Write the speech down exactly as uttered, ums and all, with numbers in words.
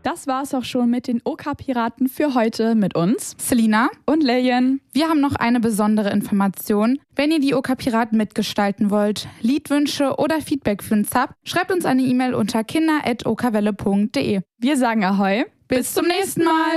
Das war's auch schon mit den Oka-Piraten für heute mit uns, Selina und Lillian. Wir haben noch eine besondere Information. Wenn ihr die Oka-Piraten mitgestalten wollt, Liedwünsche oder Feedback für uns habt, schreibt uns eine E-Mail unter kinder at okawelle punkt de. Wir sagen Ahoi. Bis zum nächsten Mal.